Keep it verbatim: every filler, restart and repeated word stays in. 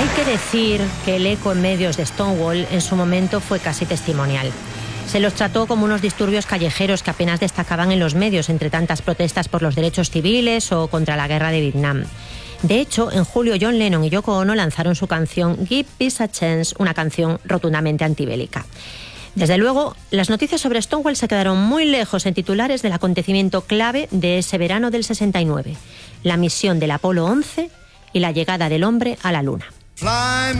que decir que el eco en medios de Stonewall en su momento fue casi testimonial. Se los trató como unos disturbios callejeros que apenas destacaban en los medios entre tantas protestas por los derechos civiles o contra la guerra de Vietnam. De hecho, en julio John Lennon y Yoko Ono lanzaron su canción Give Peace a Chance, una canción rotundamente antibélica. Desde luego, las noticias sobre Stonewall se quedaron muy lejos en titulares del acontecimiento clave de ese verano del sesenta y nueve, la misión del Apolo once y la llegada del hombre a la Luna. Fly